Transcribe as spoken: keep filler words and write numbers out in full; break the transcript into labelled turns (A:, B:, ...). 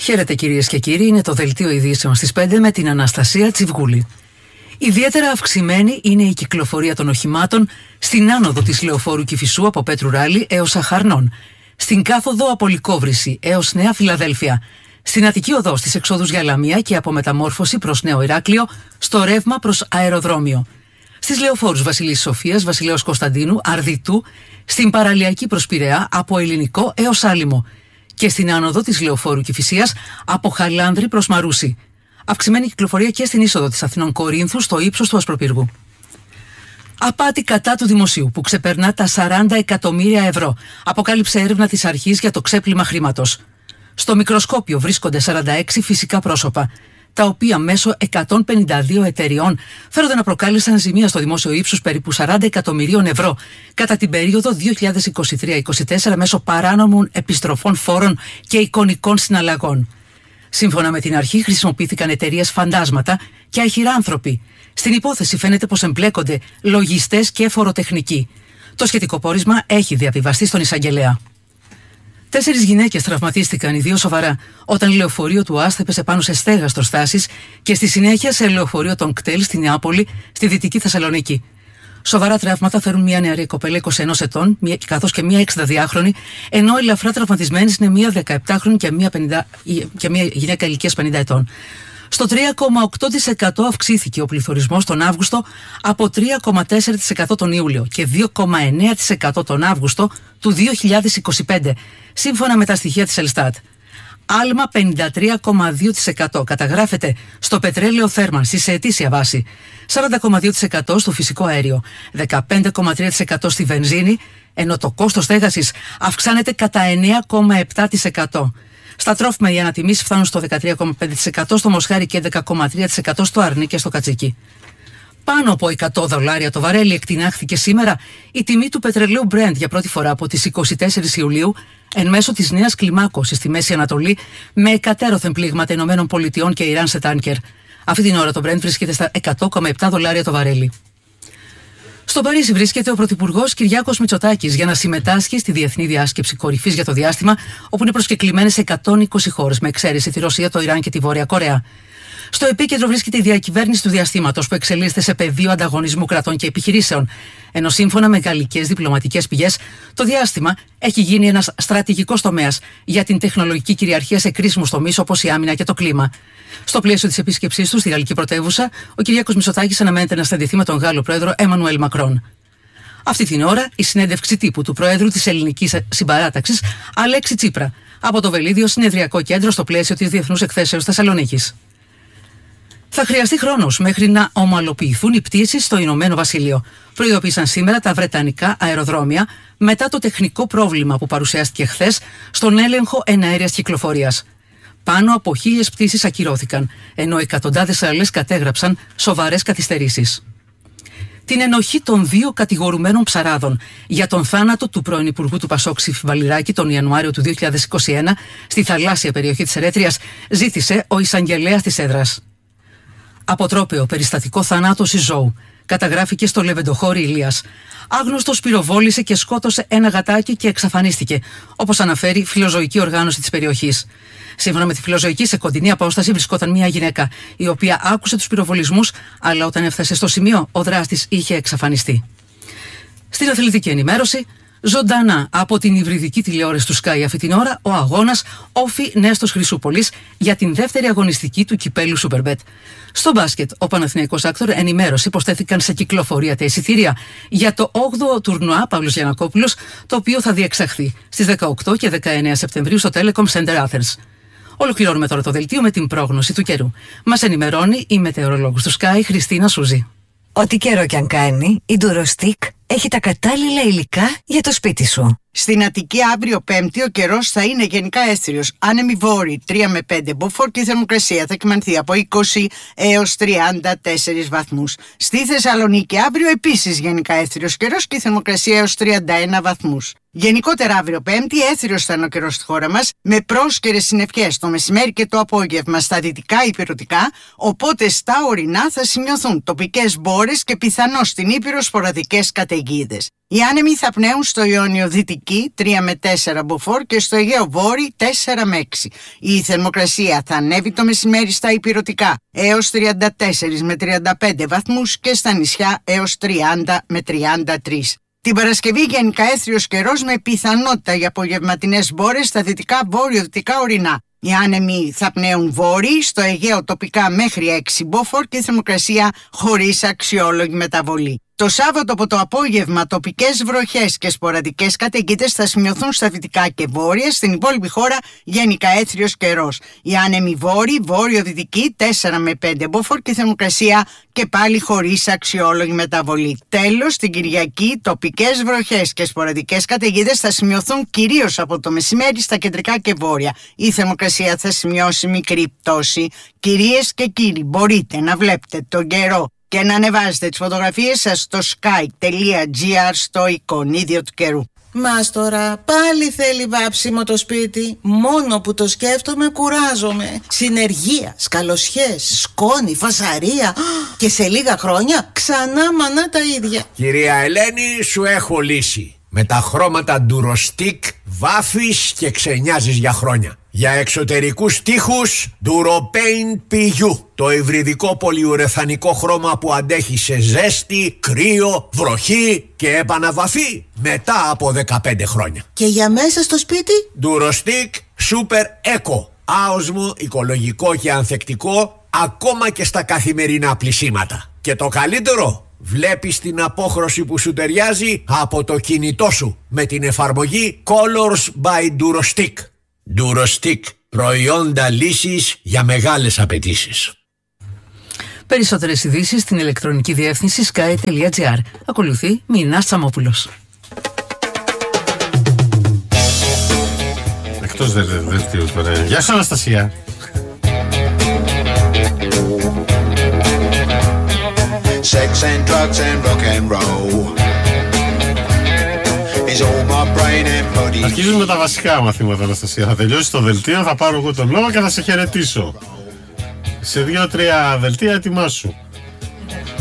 A: Χαίρετε κυρίες και κύριοι, είναι το δελτίο ειδήσεων στις πέντε με την Αναστασία Τσιβγούλη. Ιδιαίτερα αυξημένη είναι η κυκλοφορία των οχημάτων στην άνοδο της Λεωφόρου Κηφισού από Πέτρου Ράλη έως Αχαρνών, στην κάθοδο από Λυκόβρηση έως Νέα Φιλαδέλφια, στην Αττική Οδό στις εξόδους για Λαμία και από Μεταμόρφωση προς Νέο Ηράκλειο, στο ρεύμα προς αεροδρόμιο. Στις λεωφόρους Βασιλής Σοφίας, Βασιλέως Κωνσταντίνου, Αρδιτού, στην παραλιακή προς Πειραιά από Ελληνικό έως Άλυμο και στην άνοδο της Λεωφόρου Κηφισίας από Χαλάνδρη προς Μαρούσι. Αυξημένη κυκλοφορία και στην είσοδο της Αθηνών Κορίνθου στο ύψος του Ασπροπύργου. Απάτη κατά του δημοσίου που ξεπερνά τα σαράντα εκατομμύρια ευρώ, αποκάλυψε έρευνα της αρχής για το ξέπλυμα χρήματος. Στο μικροσκόπιο βρίσκονται σαράντα έξι φυσικά πρόσωπα, τα οποία μέσω εκατόν πενήντα δύο εταιριών φέρονται να προκάλεσαν ζημία στο δημόσιο ύψους περίπου σαράντα εκατομμυρίων ευρώ κατά την περίοδο δύο χιλιάδες είκοσι τρία είκοσι τέσσερα μέσω παράνομων επιστροφών φόρων και εικονικών συναλλαγών. Σύμφωνα με την αρχή, χρησιμοποιήθηκαν εταιρείες φαντάσματα και αχυράνθρωποι. Στην υπόθεση φαίνεται πως εμπλέκονται λογιστές και φοροτεχνικοί. Το σχετικό πόρισμα έχει διαβιβαστεί στον εισαγγελέα. Τέσσερις γυναίκες τραυματίστηκαν, οι δύο σοβαρά, όταν λεωφορείο του ΑΣΤ έπεσε πάνω σε στέγαστρο στάσης και στη συνέχεια σε λεωφορείο των ΚΤΕΛ στη Νεάπολη, στη Δυτική Θεσσαλονίκη. Σοβαρά τραύματα φέρουν μια νεαρή κοπέλα είκοσι ενός ετών, καθώς και μια εξηνταδυάχρονη, ενώ ελαφρά τραυματισμένες είναι μια δεκαεπτάχρονη και μια, πενήντα, και μια γυναίκα ηλικίας πενήντα ετών. Στο τρία κόμμα οκτώ τοις εκατό αυξήθηκε ο πληθωρισμός τον Αύγουστο από τρία κόμμα τέσσερα τοις εκατό τον Ιούλιο και δύο κόμμα εννέα τοις εκατό τον Αύγουστο του δύο χιλιάδες είκοσι πέντε, σύμφωνα με τα στοιχεία της Ελστάτ. Άλμα πενήντα τρία κόμμα δύο τοις εκατό καταγράφεται στο πετρέλαιο θέρμανσης σε ετήσια βάση, σαράντα κόμμα δύο τοις εκατό στο φυσικό αέριο, δεκαπέντε κόμμα τρία τοις εκατό στη βενζίνη, ενώ το κόστος στέγασης αυξάνεται κατά εννέα κόμμα επτά τοις εκατό. Στα τρόφιμα οι ανατιμήσεις φτάνουν στο δεκατρία κόμμα πέντε τοις εκατό στο μοσχάρι και έντεκα κόμμα τρία τοις εκατό στο αρνί και στο κατσίκι. Πάνω από εκατό δολάρια το βαρέλι εκτινάχθηκε σήμερα η τιμή του πετρελαίου Brent για πρώτη φορά από τις εικοστή τέταρτη Ιουλίου εν μέσω της νέας κλιμάκωσης στη Μέση Ανατολή με εκατέρωθεν πλήγματα Ηνωμένων Πολιτειών και Ιράν σε τάνκερ. Αυτή την ώρα το Brent βρίσκεται στα εκατό κόμμα επτά δολάρια το βαρέλι. Στο Παρίσι βρίσκεται ο Πρωθυπουργός Κυριάκος Μητσοτάκης για να συμμετάσχει στη Διεθνή Διάσκεψη Κορυφής για το Διάστημα, όπου είναι προσκεκλημένες εκατόν είκοσι χώρες, με εξαίρεση τη Ρωσία, το Ιράν και τη Βόρεια Κορέα. Στο επίκεντρο βρίσκεται η διακυβέρνηση του διαστήματος που εξελίσσεται σε πεδίο ανταγωνισμού κρατών και επιχειρήσεων. Ενώ σύμφωνα με γαλλικές διπλωματικές πηγές, το διάστημα έχει γίνει ένας στρατηγικός τομέας για την τεχνολογική κυριαρχία σε κρίσιμους τομείς όπως η άμυνα και το κλίμα. Στο πλαίσιο της επίσκεψής του στη γαλλική πρωτεύουσα, ο Κυριάκος Μητσοτάκης αναμένεται να συναντηθεί με τον Γάλλο πρόεδρο Εμμανουέλ Μακρόν. Αυτή την ώρα, η συνέντευξη τύπου του Προέδρου της Ελληνικής Συμπαράταξης, Αλέξη Τσίπρα, από το Βελίδιο Συνεδριακό Κέντρο στο πλαίσιο της Διεθνούς Εκθέσεως Θεσσαλονίκης. Θα χρειαστεί χρόνος μέχρι να ομαλοποιηθούν οι πτήσεις στο Ηνωμένο Βασίλειο, προειδοποίησαν σήμερα τα βρετανικά αεροδρόμια μετά το τεχνικό πρόβλημα που παρουσιάστηκε χθες στον έλεγχο εναέριας κυκλοφορίας. Πάνω από χίλιες πτήσεις ακυρώθηκαν, ενώ εκατοντάδες άλλες κατέγραψαν σοβαρές καθυστερήσεις. Την ενοχή των δύο κατηγορουμένων ψαράδων για τον θάνατο του πρώην Υπουργού του Πασόκ Ψήφι Βαλιράκη τον Ιανουάριο του δύο χιλιάδες είκοσι ένα στη θαλάσσια περιοχή της Ερέτριας ζήτησε ο εισαγγελέας της έδρας. Αποτρόπαιο περιστατικό θανάτωση ζώου καταγράφηκε στο Λεβεντοχώρι Ηλίας. Άγνωστος πυροβόλησε και σκότωσε ένα γατάκι και εξαφανίστηκε, όπως αναφέρει φιλοζωική οργάνωση της περιοχής. Σύμφωνα με τη φιλοζωική, σε κοντινή απόσταση βρισκόταν μια γυναίκα, η οποία άκουσε τους πυροβολισμούς, αλλά όταν έφτασε στο σημείο, ο δράστης είχε εξαφανιστεί. Στην αθλητική ενημέρωση, ζωντανά από την υβριδική τηλεόραση του Sky αυτή την ώρα, ο αγώνας Όφι Νέστος Χρυσούπολης για την δεύτερη αγωνιστική του κυπέλου Superbet. Στο μπάσκετ, ο Παναθηναϊκός Άκτορ ενημέρωσε πως τέθηκαν σε κυκλοφορία τα εισιτήρια για το όγδοο τουρνουά Παύλος Γιαννακόπουλος, το οποίο θα διεξαχθεί στις δεκαοκτώ και δεκαεννέα Σεπτεμβρίου στο Telecom Center Athens. Ολοκληρώνουμε τώρα το δελτίο με την πρόγνωση του καιρού. Μας ενημερώνει η μετεωρολόγος του Sky, Χριστίνα Σούζη.
B: Ό,τι καιρό κι αν κάνει, η Durostick έχει τα κατάλληλα υλικά για το σπίτι σου.
C: Στην Αττική αύριο Πέμπτη ο καιρός θα είναι γενικά αίσθηρος. Άνεμοι βόρειοι τρία με πέντε μποφόρ και η θερμοκρασία θα κυμανθεί από είκοσι έως τριάντα τέσσερις βαθμούς. Στη Θεσσαλονίκη αύριο επίσης γενικά αίσθηρος καιρός και η θερμοκρασία έως τριάντα ένα βαθμούς. Γενικότερα αύριο Πέμπτη έθριος θα είναι ο καιρός στη χώρα μας, με πρόσκαιρες συννεφιές το μεσημέρι και το απόγευμα στα δυτικά υπηρετικά, οπότε στα ορεινά θα σημειωθούν τοπικές μπόρες και πιθανώς στην Ήπειρο σποραδικές καταιγίδες. καταιγίδες. Οι άνεμοι θα πνέουν στο Ιόνιο Δυτική τρία με τέσσερα μποφόρ και στο Αιγαίο Βόρειο τέσσερα με έξι. Η θερμοκρασία θα ανέβει το μεσημέρι στα ηπειρωτικά έως τριάντα τέσσερα με τριάντα πέντε βαθμούς και στα νησιά έως τριάντα με τριάντα τρία. Την Παρασκευή γενικά έθριος καιρός με πιθανότητα για απογευματινές μπόρες στα δυτικά βόρειο-δυτικά ορεινά. Οι άνεμοι θα πνέουν βόρειοι, στο Αιγαίο τοπικά μέχρι έξι μποφόρ και η θερμοκρασία χωρίς αξιόλογη μεταβολή. Το Σάββατο από το απόγευμα τοπικές βροχές και σποραδικές καταιγίδες θα σημειωθούν στα δυτικά και βόρεια, στην υπόλοιπη χώρα γενικά έθριος καιρός. Οι άνεμοι βόρειοι, βόρειο-δυτικοί τέσσερα με πέντε μποφόρ και θερμοκρασία και πάλι χωρίς αξιόλογη μεταβολή. Τέλος, την Κυριακή τοπικές βροχές και σποραδικές καταιγίδες θα σημειωθούν κυρίως από το μεσημέρι στα κεντρικά και βόρεια. Η θερμοκρασία θα σημειώσει μικρή πτώση. Κυρίες και κύριοι, μπορείτε να βλέπετε τον καιρό και να ανεβάζετε τις φωτογραφίες σας στο sky.gr στο εικονίδιο του καιρού.
D: Μάστορα, πάλι θέλει βάψιμο το σπίτι. Μόνο που το σκέφτομαι κουράζομαι. Συνεργεία, σκαλωσιές, σκόνη, φασαρία. Και σε λίγα χρόνια ξανά μανά τα ίδια.
E: Κυρία Ελένη, σου έχω λύση. Με τα χρώματα Durostick βάφεις και ξενιάζεις για χρόνια. Για εξωτερικούς τοίχους Duropaint πι γιου, το υβριδικό πολυουρεθανικό χρώμα που αντέχει σε ζέστη, κρύο, βροχή και επαναβαφή μετά από δεκαπέντε χρόνια.
D: Και για μέσα στο σπίτι
E: Durostick Super Eco, άοσμο, οικολογικό και ανθεκτικό ακόμα και στα καθημερινά πλυσίματα. Και το καλύτερο, βλέπεις την απόχρωση που σου ταιριάζει από το κινητό σου με την εφαρμογή Colors by Durostick. Durostick, προϊόντα λύσης για μεγάλες απαιτήσεις.
A: Περισσότερες ειδήσεις στην ηλεκτρονική διεύθυνση sky.gr. Ακολουθεί Μινάς Τσαμόπουλος.
F: Εκτός δελτίου τώρα. Γεια σου Αναστασία.
G: Sex and drugs and rock and roll.
F: Αρχίζουν με τα βασικά μαθήματα, Αναστασία. Θα τελειώσει το δελτίο, θα πάρω εγώ τον λόγο και θα σε χαιρετήσω. Σε δύο-τρία δελτία ετοιμάσου.